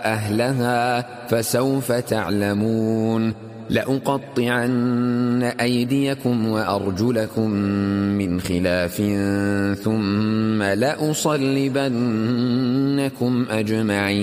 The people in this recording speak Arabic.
أهلها فسوف تعلمون لأقطعن أيديكم وأرجلكم من خلاف ثم لأصلبنكم أجمعين